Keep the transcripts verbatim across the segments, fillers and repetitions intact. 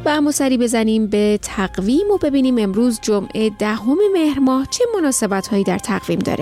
و اما سری بزنیم به تقویم و ببینیم امروز جمعه دهم مهر ماه چه مناسبت‌هایی در تقویم داره.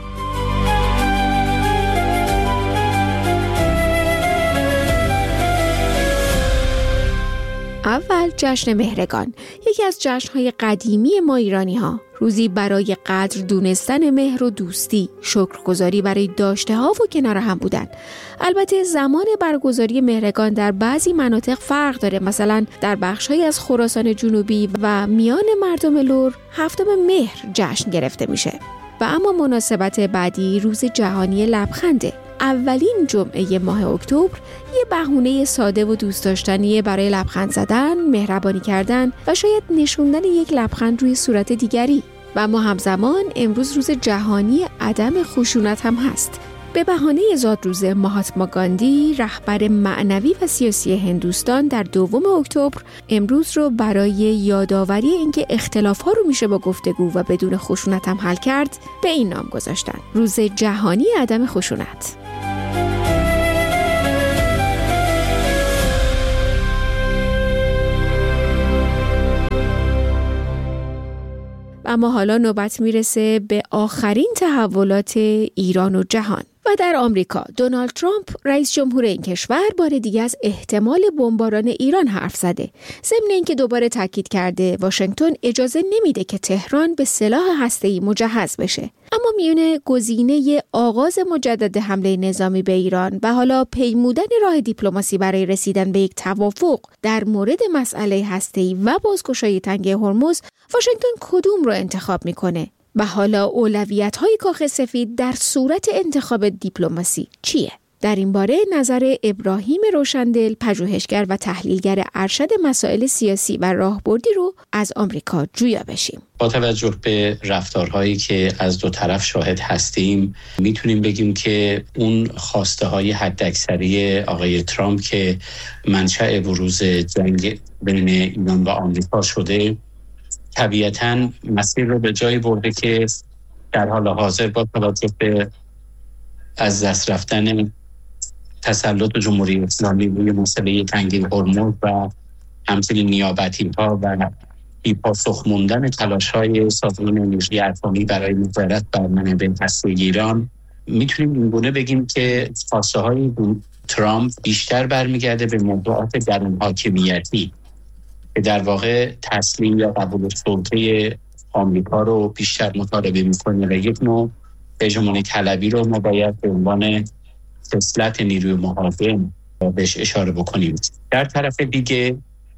اول جشن مهرگان، یکی از جشن‌های قدیمی ما ایرانی‌ها. روزی برای قدر دونستن مهر و دوستی، شکرگزاری برای داشته‌ها و کنار هم بودن. البته زمان برگزاری مهرگان در بعضی مناطق فرق داره. مثلا در بخش‌هایی از خراسان جنوبی و میان مردم لر هفتم مهر جشن گرفته میشه. و اما مناسبت بعدی روز جهانی لبخنده. اولین جمعه ماه اکتبر یه بهونه ساده و دوست داشتنی برای لبخند زدن، مهربانی کردن و شاید نشوندن یک لبخند روی صورت دیگری. و اما همزمان امروز روز جهانی عدم خشونت هم هست. به بهانه زادروز مهاتما گاندی، رهبر معنوی و سیاسی هندوستان، در دوم اکتبر امروز رو برای یادآوری اینکه اختلاف‌ها رو میشه با گفتگو و بدون خشونت هم حل کرد به این نام گذاشتن: روز جهانی عدم خشونت. اما حالا نوبت میرسه به آخرین تحولات ایران و جهان. و در آمریکا دونالد ترامپ رئیس جمهور این کشور بار دیگه از احتمال بمباران ایران حرف زده. ضمن اینکه دوباره تاکید کرده واشنگتن اجازه نمیده که تهران به سلاح هسته‌ای مجهز بشه. اما میونه گزینه آغاز مجدد حمله نظامی به ایران و حالا پیمودن راه دیپلماسی برای رسیدن به یک توافق در مورد مسئله هسته‌ای و بازگشایی تنگه هرمز، واشنگتن کدوم رو انتخاب میکنه؟ و حالا اولویت‌های کاخ سفید در صورت انتخاب دیپلماسی چیه؟ در این باره نظر ابراهیم روشندل، پژوهشگر و تحلیلگر ارشد مسائل سیاسی و راهبردی رو از آمریکا جویا بشیم. با توجه به رفتارهایی که از دو طرف شاهد هستیم، میتونیم بگیم که اون خواسته های حداکثری آقای ترامپ که منشأ بروز جنگ بین ایران و آمریکا شده، طبیعتاً مسیر رو به جایی برده که در حال حاضر با توجه به از دست رفتن تسلط جمهوری اسلامی روی مسئله تنگه هرمز و همچنین نیابتی‌ها و بی‌پاسخ موندن تلاش‌های سازمان انرژی اتمی برای نظارت بر منابع هسته‌ای ایران، میتونیم اینگونه بگیم که خواسته‌های ترامپ بیشتر برمیگرده به موضوعات درون حاکمیتی که در واقع تسلیم یا قبول سلطه آمریکا رو بیشتر مطالبه میکنه و یک نوع هژمونی طلبی رو ما باید به عنوان خصلت نیروی مقاوم بهش اشاره بکنیم. در طرف دیگه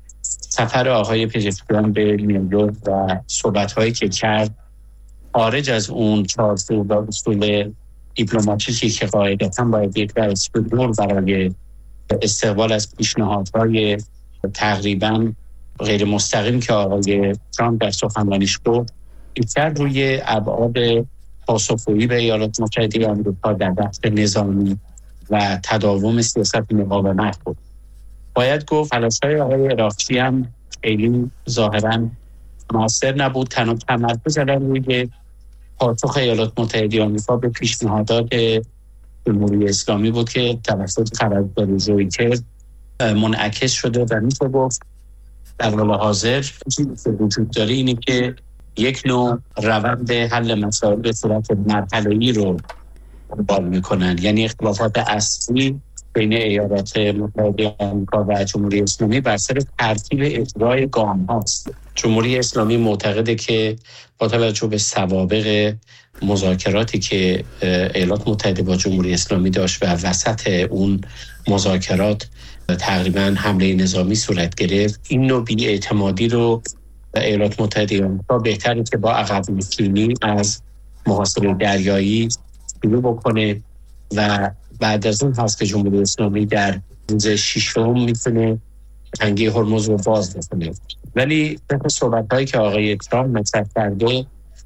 سفر آقای پزشکیان به نیویورک و صحبت‌هایی که کرد خارج از اون چارچوب و اصول دیپلماتیکی که قاعدتاً باید یک دستور برای استقبال از پیشنهادهای تقریباً غیر مستقیم که آقای ترامپ در سخنرانیش گفت، بیشتر روی ابعاد پاسخگویی به ایالات متحده آمریکا در بخش نظامی و تداوم سیاست مقاومت بود. باید گفت تلاش‌های آقای عراقچی هم خیلی ظاهراً موثر نبود. تنها تمرکز کردن روی پاسخ ایالات متحده آمریکا به پیشنهادات جمهوری اسلامی بود که توسط خبرگزاری رویترز منعکس شده و میشه گفت در حال حاضر چیزی که وجود داره اینه که یک نوع روند حل مسائل به صورت مرحله‌ای رو دنبال میکنن. یعنی اختلافات اصلی بین ایالات متحده آمریکا و جمهوری اسلامی بر سر ترتیب اجرای گام هاست. جمهوری اسلامی معتقده که با توجه به سوابق مذاکراتی که ایالات متحده با جمهوری اسلامی داشت و وسط اون مذاکرات تقریبا حمله نظامی صورت گرفت، این نوع بی‌اعتمادی رو ایالات متحده آمریکا بهتره که با عقب نشینی از محاصره دریایی شروع بکنه و بعد از اون هست که جمهوری اسلامی در روز ششم میتونه تنگه هرمز رو باز بکنه. ولی طبق صحبت‌هایی که آقای ترامپ مطرح کرده،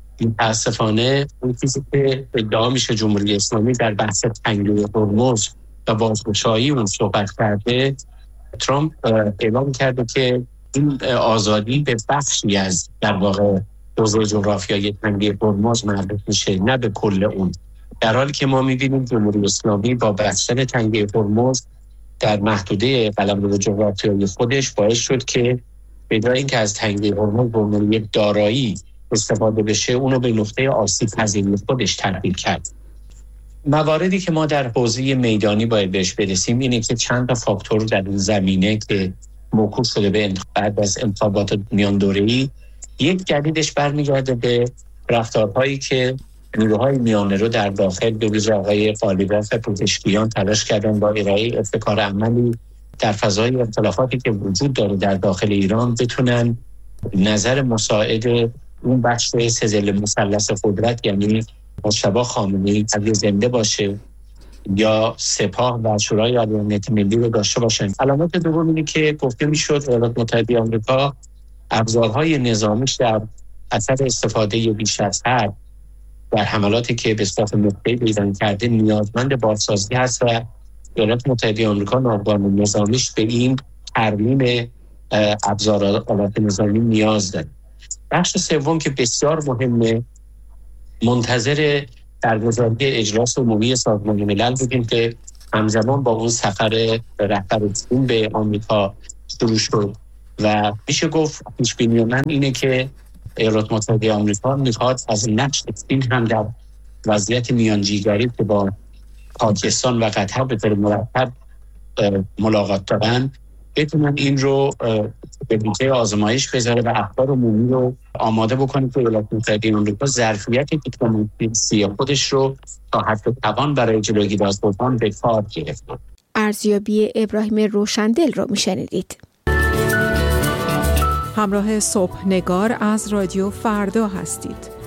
متاسفانه اون چیزی که ادعا میشه جمهوری اسلامی در بحث تنگه هرمز و بازگشایی اون صحبت کرده، ترامپ اعلام کرده که این آزادی به بخشی از در واقع حوزه جغرافیایی تنگه هرمز مربوط میشه، نه به کل اون. در حالی که ما می‌بینیم جمهوری اسلامی با بستن تنگه هرمز در محدوده قلمرو جغرافیایی خودش باعث شد که به جای اینکه از تنگی هورمون به عنوان یک دارایی استفاده بشه، اونو به نقطه آسیب پذیری خودش تبدیل کرد. مواردی که ما در حوزه میدانی باید بهش برسیم اینه که چند تا فاکتور در این زمینه که موکول شده به بعد از انتخابات میان دوره‌ای، یک جدیدش برمیگرده به رفتارهایی که نیروهای میانه رو در داخل به ویژه آقای قالیباف و پزشکیان تلاش کردن با ارائه ابتکار عملی در فضای اختلافاتی که وجود داره در داخل ایران بتونن نظر مساعد اون بخش سزل مثلث قدرت، یعنی مجتبی خامنه‌ای اگه زنده باشه یا سپاه و شورای عالی امنیت ملی رو داشته باشن. علامت دوم اینه که گفته میشد ایالات متحده آمریکا ابزارهای نظامیش در اثر استفاده بیش از حد در حملاتی که به صورت مقطعی به ایران کرده نیازمند بازسازی هست و ایالات متحده آمریکا ناوگان نظامیش به این ترمیم ابزارات نظامی نیاز داره. بخش سوم که بسیار مهمه، منتظر برگزاری اجلاس عمومی سازمان ملل بودیم که همزمان با اون سفر رهبر چین به آمریکا شروع شد و میشه گفت پیش‌بینی من اینه که ایالات متحده آمریکا میخواد از نقش چین هم در وضعیت میانجیگری که با پاکستان و قطر به طور مرتب ملاقات دارن بتونن این رو به بوته آزمایش بذاره و اخبار عمومی رو آماده بکنه که ایالات متحده آمریکا ظرفیت دیپلماسی خودش رو تا حد توان برای جلوگیری از بحران به کار گرفته. ارزیابی ابراهیم روشندل رو میشنیدید. همراه صبح نگار از رادیو فردا هستید.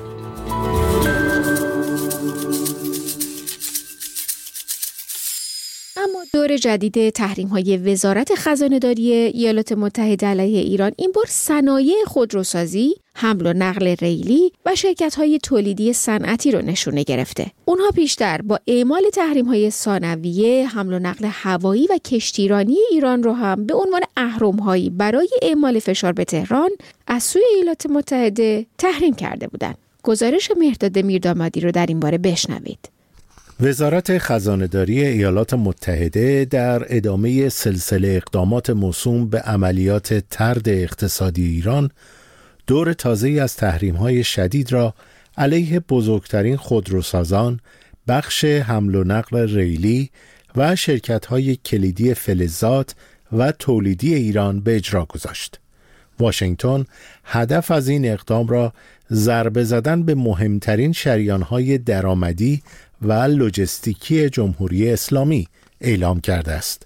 اما دور جدید تحریم‌های وزارت خزانه‌داری ایالات متحده علیه ایران این بار صنایع خودروسازی، حمل و نقل ریلی و شرکت‌های تولیدی صنعتی رو نشونه گرفته. اونها پیشتر با اعمال تحریم‌های ثانویه، حمل و نقل هوایی و کشتیرانی ایران رو هم به عنوان اهرم‌هایی برای اعمال فشار به تهران از سوی ایالات متحده تحریم کرده بودند. گزارش مهرداد میردامادی رو در این باره بشنوید. وزارت خزانه‌داری ایالات متحده در ادامه سلسله اقدامات موسوم به عملیات طرد اقتصادی ایران دور تازه‌ای از تحریم‌های شدید را علیه بزرگترین خودروسازان، بخش حمل و نقل ریلی و شرکت‌های کلیدی فلزات و تولیدی ایران به اجرا گذاشت. واشنگتن هدف از این اقدام را ضربه زدن به مهمترین شریان‌های درآمدی و لوجستیکی جمهوری اسلامی اعلام کرده است.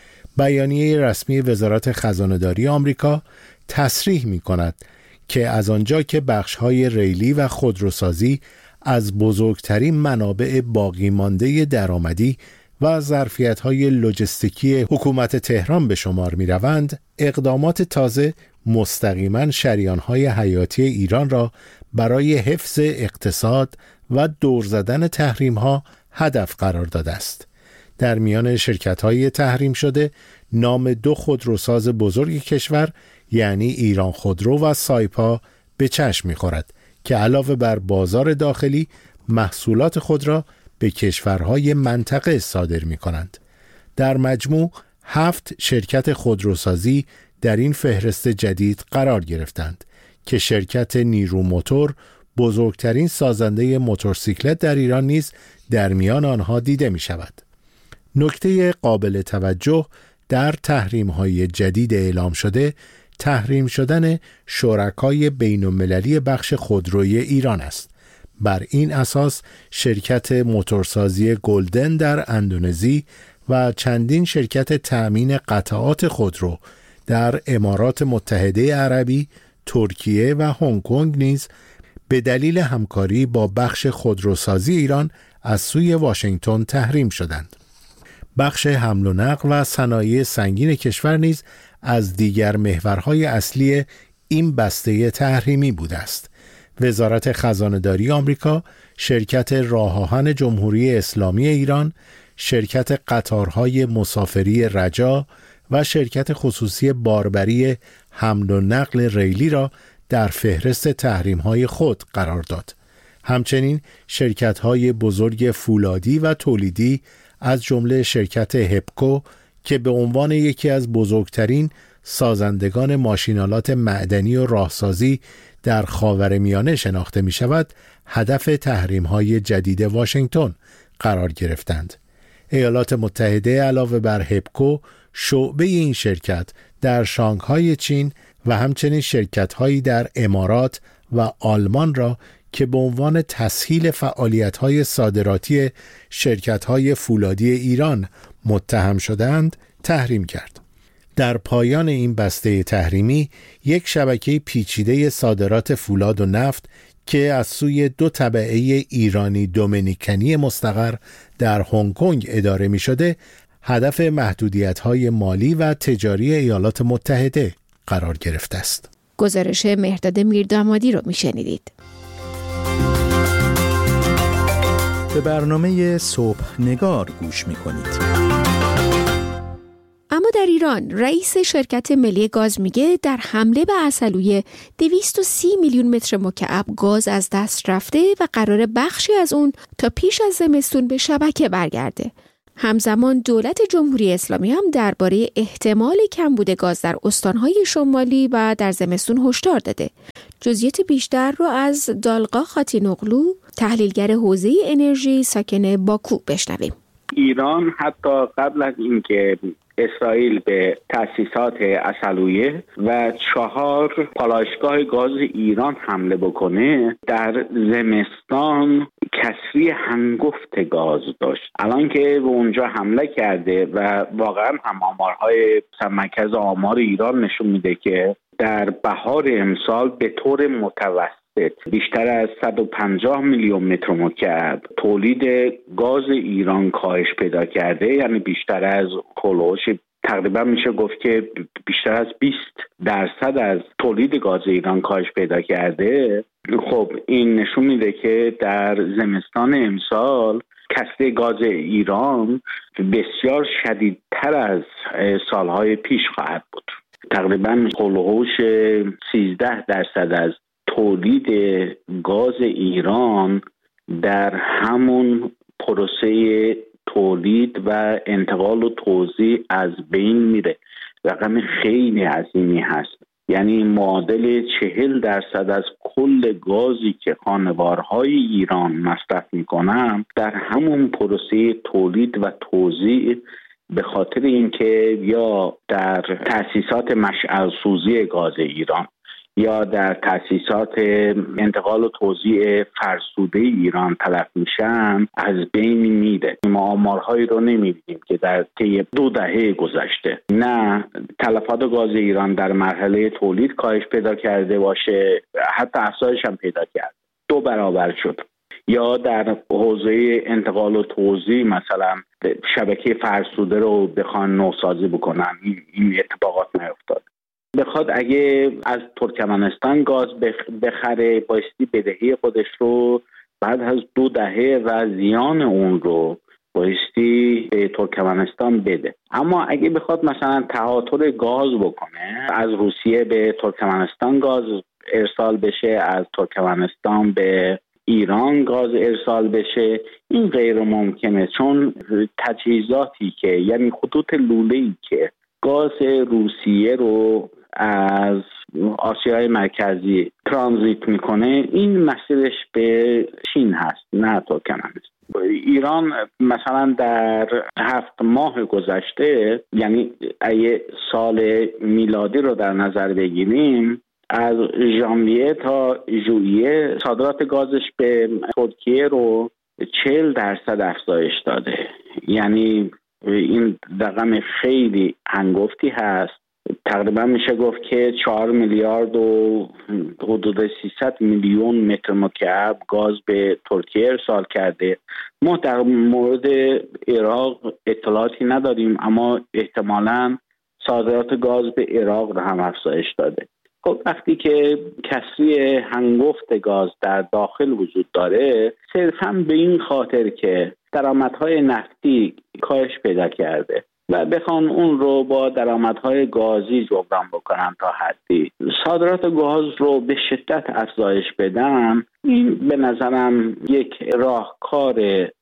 بیانیه رسمی وزارت خزانه‌داری آمریکا تصریح می‌کند که از آنجا که بخش‌های ریلی و خودروسازی از بزرگترین منابع باقی مانده درآمدی و ظرفیت‌های لوجستیکی حکومت تهران به شمار می‌روند، اقدامات تازه مستقیما شریان‌های حیاتی ایران را برای حفظ اقتصاد و دور زدن تحریم‌ها هدف قرار داده است. در میان شرکت‌های تحریم شده نام دو خودروساز بزرگ کشور یعنی ایران خودرو و سایپا به چشم می‌خورد که علاوه بر بازار داخلی محصولات خود را به کشورهای منطقه صادر می‌کنند. در مجموع هفت شرکت خودروسازی در این فهرست جدید قرار گرفتند که شرکت نیرو موتور، بزرگترین سازنده موتورسیکلت در ایران نیز در میان آنها دیده می شود. نکته قابل توجه در تحریم‌های جدید اعلام شده تحریم شدن شرکای بین‌المللی بخش خودروی ایران است. بر این اساس شرکت موتورسازی گلدن در اندونزی و چندین شرکت تأمین قطعات خودرو در امارات متحده عربی، ترکیه و هنگ کنگ نیز به دلیل همکاری با بخش خودروسازی ایران از سوی واشنگتن تحریم شدند. بخش حمل و نقل و صنایع سنگین کشور نیز از دیگر محورهای اصلی این بسته تحریمی بوده است. وزارت خزانه‌داری آمریکا، شرکت راه آهن جمهوری اسلامی ایران، شرکت قطارهای مسافری رجا و شرکت خصوصی باربری حمل و نقل ریلی را در فهرست تحریم‌های خود قرار داد. همچنین شرکت‌های بزرگ فولادی و تولیدی از جمله شرکت هپکو که به عنوان یکی از بزرگترین سازندگان ماشینالات معدنی و راهسازی در خاورمیانه شناخته می شود، هدف تحریم‌های جدید واشنگتن قرار گرفتند. ایالات متحده علاوه بر هپکو، شعبه این شرکت در شانگهای چین و همچنین شرکت‌هایی در امارات و آلمان را که به عنوان تسهیل فعالیت‌های صادراتی شرکت‌های فولادی ایران متهم شدند تحریم کرد. در پایان این بسته تحریمی یک شبکه پیچیده صادرات فولاد و نفت که از سوی دو تبعه ایرانی دومینیکنی مستقر در هنگ کنگ اداره می شده، هدف محدودیت‌های مالی و تجاری ایالات متحده قرار گرفته است. گزارش مهرداد میردامادی رو می شنیدید. به برنامه صبح نگار گوش می کنید. اما در ایران رئیس شرکت ملی گاز میگه در حمله به عسلویه دویست و سی میلیون متر مکعب گاز از دست رفته و قرار بخشی از اون تا پیش از زمستون به شبکه برگرده. همزمان دولت جمهوری اسلامی هم درباره احتمال کمبود گاز در استانهای شمالی و در زمستون هشدار داده. جزئیات بیشتر رو از دالقا خاتینوغلو، تحلیلگر حوزه انرژی ساکن باکو بشنویم. ایران حتی قبل از اینکه اسرائیل به تأسیسات عسلویه و چهار پالایشگاه گاز ایران حمله بکنه، در زمستان کسری هنگفت گاز داشت. الان که به اونجا حمله کرده و واقعا هم آمارهای مرکز آمار ایران نشون میده که در بهار امسال به طور متوسط بیشتر از صد و پنجاه میلیون متر مکعب تولید گاز ایران کاهش پیدا کرده، یعنی بیشتر از خلوش تقریبا میشه گفت که بیشتر از بیست درصد از تولید گاز ایران کاهش پیدا کرده. خب این نشون میده که در زمستان امسال کسری گاز ایران بسیار شدیدتر از سالهای پیش خواهد بود. تقریبا خلوش سیزده درصد از تولید گاز ایران در همون پروسه تولید و انتقال و توزیع از بین میره. رقم خیلی عظیمی هست، یعنی معادل چهل درصد از کل گازی که خانوارهای ایران مصرف میکنن در همون پروسه تولید و توزیع، به خاطر اینکه یا در تأسیسات مشعل سوزی گاز ایران یا در تأسیسات انتقال و توزیع فرسوده ایران تلف میشن، از بین میره. ما آمارهایی رو نمیبینیم که در طی دو دهه گذشته نه تلفات گاز ایران در مرحله تولید کاهش پیدا کرده باشه، حتی افزایش هم پیدا کرد، دو برابر شد. یا در حوزه انتقال و توزیع مثلا شبکه فرسوده رو بخوان نوسازی بکنن، این اتفاقات نیفتاد. بخواد اگه از ترکمنستان گاز بخره، بایستی بدهی خودش رو بعد از دو دهه و زیان اون رو بایستی به ترکمنستان بده. اما اگه بخواد مثلا تهاتر گاز بکنه، از روسیه به ترکمنستان گاز ارسال بشه، از ترکمنستان به ایران گاز ارسال بشه، این غیر ممکنه، چون تجهیزاتی که یعنی خطوط لوله‌ای که گاز روسیه رو از آسیای مرکزی ترانزیت میکنه، این مسیرش به چین هست نه ترکمنستان. ایران مثلا در هفت ماه گذشته، یعنی اگه سال میلادی رو در نظر بگیریم، از ژانویه تا ژوئیه صادرات گازش به ترکیه رو چهل درصد افزایش داده. یعنی این رقم خیلی هنگفتی هست. تقریبا میشه گفت که چهار میلیارد و حدود سیصد میلیون متر مکعب گاز به ترکیه ارسال کرده. ما در مورد عراق اطلاعاتی نداریم، اما احتمالاً صادرات گاز به عراق رو هم افزایش داده. خب وقتی که کسری هنگفت گاز در داخل وجود داره، صرفاً به این خاطر که درآمدهای نفتی کاهش پیدا کرده و بخوان اون رو با درآمدهای گازی جبران بکنن تا حدی، صادرات گاز رو به شدت افزایش بدن، این به نظرم یک راهکار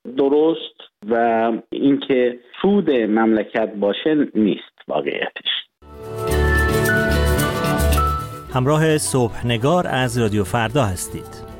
درست و اینکه سود مملکت باشه نیست واقعیتش. همراه صبحنگار از رادیو فردا هستید.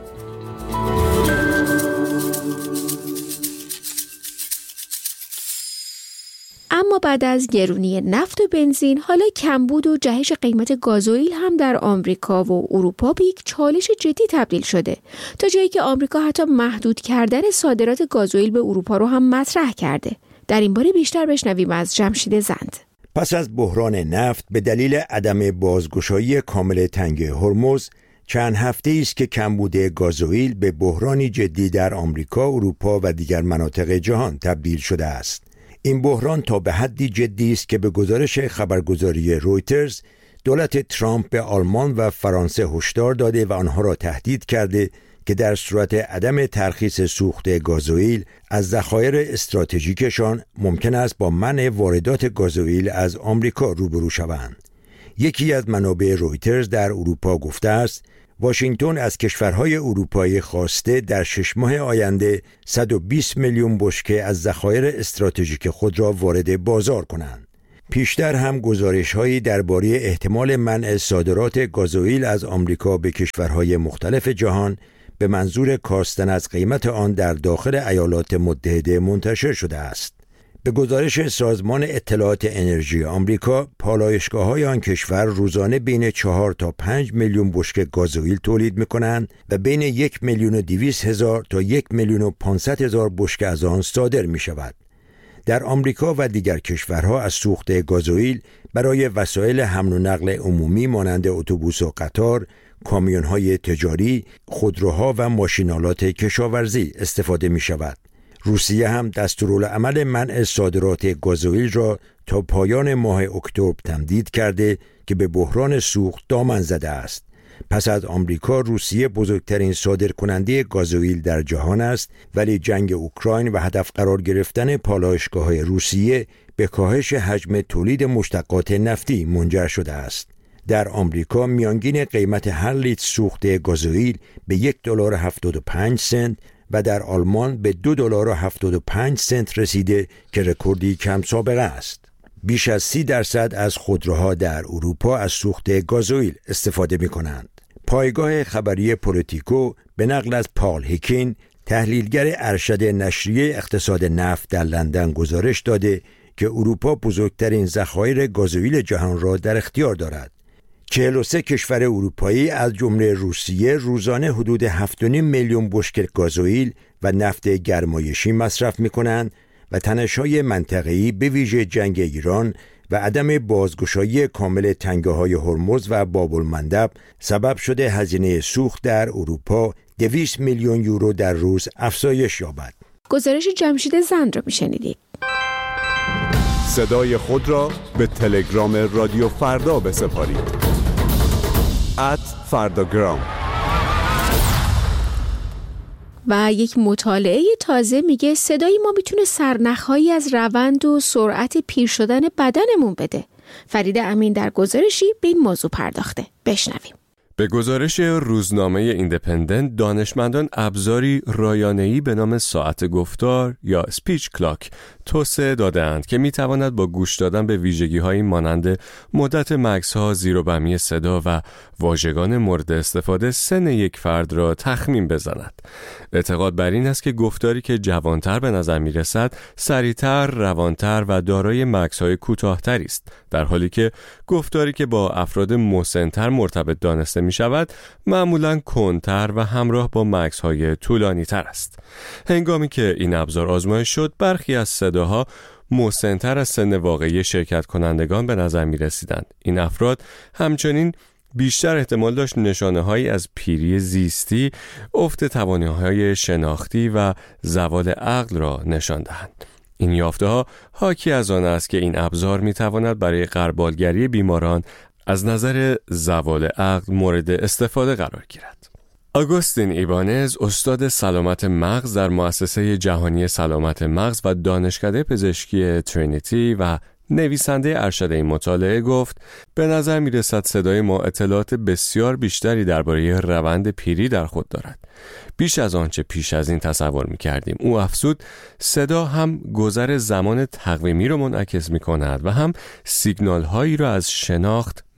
اما بعد از گرونی نفت و بنزین، حالا کمبود و جهش قیمت گازوئیل هم در آمریکا و اروپا به یک چالش جدی تبدیل شده، تا جایی که آمریکا حتی محدود کردن صادرات گازوئیل به اروپا رو هم مطرح کرده. در این باره بیشتر بشنویم از جمشید زند. پس از بحران نفت به دلیل عدم بازگشایی کامل تنگه هرمز، چند هفته است که کمبود گازوئیل به بحرانی جدی در آمریکا، اروپا و دیگر مناطق جهان تبدیل شده است. این بحران تا به حدی جدی است که به گزارش خبرگزاری رویترز، دولت ترامپ به آلمان و فرانسه هشدار داده و آنها را تهدید کرده که در صورت عدم ترخیص سوخت گازوئیل از ذخایر استراتژیکشان ممکن است با منع واردات گازوئیل از آمریکا روبرو شوند. یکی از منابع رویترز در اروپا گفته است واشنگتن از کشورهای اروپایی خواسته در شش ماه آینده صد و بیست میلیون بشکه از ذخایر استراتژیک خود را وارد بازار کنند. پیشتر هم گزارش‌هایی درباره احتمال منع صادرات گازوئیل از آمریکا به کشورهای مختلف جهان به منظور کاستن از قیمت آن در داخل ایالات متحده منتشر شده است. به گزارش سازمان اطلاعات انرژی آمریکا، پالایشگاه‌های آن کشور روزانه بین چهار تا پنج میلیون بشکه گازوئیل تولید می‌کنند و بین یک میلیون و دویست هزار تا یک میلیون و پانصد هزار بشکه از آن صادر می‌شود. در آمریکا و دیگر کشورها از سوخت گازوئیل برای وسایل حمل و نقل عمومی مانند اتوبوس و قطار، کامیون‌های تجاری، خودروها و ماشین‌آلات کشاورزی استفاده می‌شود. روسیه هم دستورالعمل منع صادرات گازوئیل را تا پایان ماه اکتبر تمدید کرده که به بحران سوخت دامن زده است. پس از آمریکا، روسیه بزرگترین صادرکننده گازوئیل در جهان است، ولی جنگ اوکراین و هدف قرار گرفتن پالایشگاه‌های روسیه به کاهش حجم تولید مشتقات نفتی منجر شده است. در آمریکا میانگین قیمت هر لیتر سوخت گازوئیل به یک دلار و هفتاد و پنج سنت و در آلمان به دو دلار و هفتاد و پنج سنت رسیده که رکوردی کم سابقه است. بیش از سی درصد از خودروها در اروپا از سوخت گازوئیل استفاده می کنند. پایگاه خبری پولیتیکو به نقل از پال هیکین، تحلیلگر ارشد نشریه اقتصاد نفت در لندن گزارش داده که اروپا بزرگترین ذخایر گازوئیل جهان را در اختیار دارد. چهل و سه کشور اروپایی از جمله روسیه روزانه حدود هفت و نیم میلیون بشکه گازوئیل و نفت گرمایشی مصرف می‌کنند و تنش‌های منطقه‌ای به ویژه جنگ ایران و عدم بازگشایی کامل تنگه‌های هرمز و باب المندب سبب شده هزینه سوخت در اروپا دویست میلیون یورو در روز افزایش یابد. گزارش جمشید زند را می‌شنیدید. صدای خود را به تلگرام رادیو فردا بسپارید. ات فرداگرام. و یک مطالعه تازه میگه صدای ما میتونه سرنخهایی از روند و سرعت پیر شدن بدنمون بده. فرید امین در گزارشی به این موضوع پرداخته. بشنویم. به گزارش روزنامه ایندیپندنت، دانشمندان ابزاری رایانه‌ای به نام ساعت گفتار یا سپیچ کلاک توسعه داده‌اند که می‌تواند با گوش دادن به ویژگی‌هایی مانند مدت مکث‌ها، زیر و بمی صدا و واژگان مورد استفاده سن یک فرد را تخمین بزند. اعتقاد بر این است که گفتاری که جوانتر به نظر می‌رسد، سریعتر، روانتر و دارای مکث‌های کوتاه‌تری است، در حالی که گفتاری که با افراد مسن‌تر مرتبط دانسته می‌شود، معمولاً کندتر و همراه با مکث‌های طولانی‌تر است. هنگامی که این ابزار آزمایش شد، برخی از صداها مسن‌تر از سن واقعی شرکت کنندگان به نظر می رسیدند. این افراد همچنین بیشتر احتمال داشت نشانه‌هایی از پیری زیستی، افت توانایی‌های شناختی و زوال عقل را نشان دهند. این یافته‌ها حاکی از آن است که این ابزار می‌تواند برای غربالگری بیماران از نظر زوال عقل مورد استفاده قرار گیرد. آگوستین ایبانز، استاد سلامت مغز در مؤسسه جهانی سلامت مغز و دانشکده پزشکی ترینیتی و نویسنده ارشد این مطالعه گفت: به نظر می رسد صدای ما اطلاعات بسیار بیشتری درباره روند پیری در خود دارد، بیش از آنچه پیش از این تصور می کردیم. او افزود: صدا هم گذر زمان تقویمی را منعکس می کند و هم سیگنال هایی را از شناخت،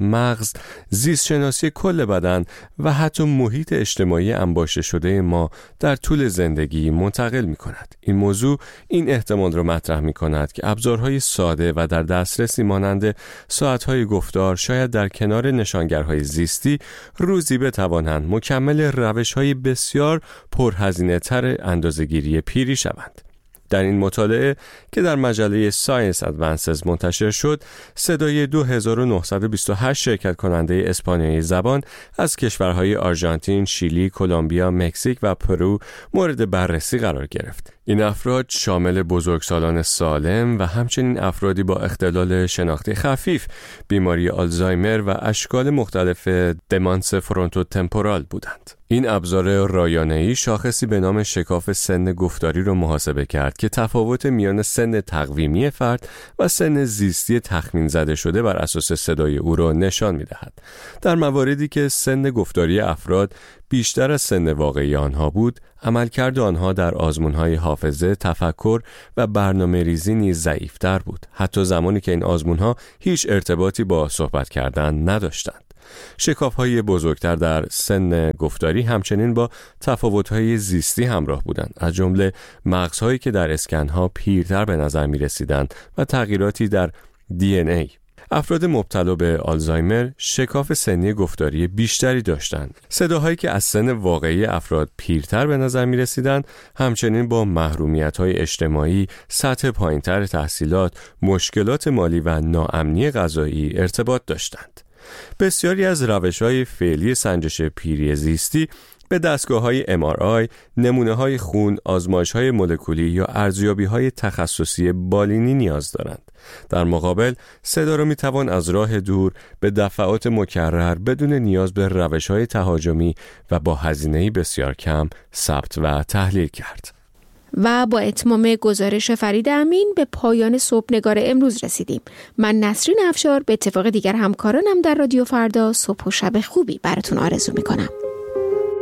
مغز، زیست شناسی کل بدن و حتی محیط اجتماعی انباشته شده ما در طول زندگی منتقل می کند. این موضوع این احتمال را مطرح می کند که ابزارهای ساده و در دسترسی مانند ساعتهای گفتار شاید در کنار نشانگرهای زیستی روزی بتوانند مکمل روش‌های بسیار پرهزینه تر اندازه‌گیری پیری شوند. در این مطالعه که در مجله ساینس ادوانسز منتشر شد، صدای دو هزار و نهصد و بیست و هشت شرکت کننده اسپانیایی زبان از کشورهای آرژانتین، شیلی، کلمبیا، مکزیک و پرو مورد بررسی قرار گرفت. این افراد شامل بزرگسالان سالم و همچنین افرادی با اختلال شناختی خفیف، بیماری آلزایمر و اشکال مختلف دمانس فرونتوتمپورال بودند. این ابزار رایانه‌ای شاخصی به نام شکاف سن گفتاری را محاسبه کرد که تفاوت میان سن تقویمی فرد و سن زیستی تخمین زده شده بر اساس صدای او را نشان می‌دهد. در مواردی که سن گفتاری افراد بیشتر از سن واقعی آنها بود، عملکرد آنها در آزمون‌های حافظه، تفکر و برنامه‌ریزی نیز ضعیف‌تر بود، حتی زمانی که این آزمون‌ها هیچ ارتباطی با صحبت کردن نداشتند. شکاف‌های بزرگتر در سن گفتاری همچنین با تفاوت‌های زیستی همراه بودند، از جمله مغزهایی که در اسکن‌ها پیرتر به نظر می‌رسیدند و تغییراتی در دی ان ای. افراد مبتلا به آلزایمر شکاف سنی گفتاری بیشتری داشتند. صداهایی که از سن واقعی افراد پیرتر به نظر می رسیدند همچنین با محرومیت‌های اجتماعی، سطح پایین‌تر تحصیلات، مشکلات مالی و ناامنی غذایی ارتباط داشتند. بسیاری از روش‌های فعلی سنجش پیری زیستی به دستگاه‌های ام آر آی، نمونه‌های خون، آزمایش‌های مولکولی یا ارزیابی‌های تخصصی بالینی نیاز دارند. در مقابل، صدا را می‌توان از راه دور به دفعات مکرر بدون نیاز به روش‌های تهاجمی و با هزینه‌ای بسیار کم ثبت و تحلیل کرد. و با اتمام گزارش فرید امین به پایان صبحنگار امروز رسیدیم. من نسرین افشار به اتفاق دیگر همکارانم در رادیو فردا صبح و شب خوبی براتون آرزو می‌کنم.